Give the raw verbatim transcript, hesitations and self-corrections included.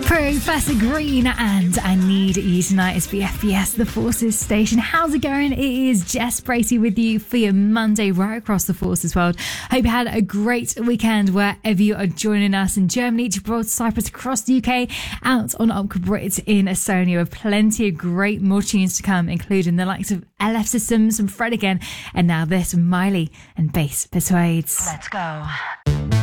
Professor Green and I Need You Tonight is B F B S, the Forces station. How's it going? It is Jess Bracey with you for your Monday right across the Forces world. Hope you had a great weekend wherever you are joining us in Germany, Gibraltar, Cyprus, across the U K, out on Opca Brit in Estonia, with plenty of great more tunes to come, including the likes of L F Systems and Fred again, and now this, Miley and Bass Persuades. Let's go.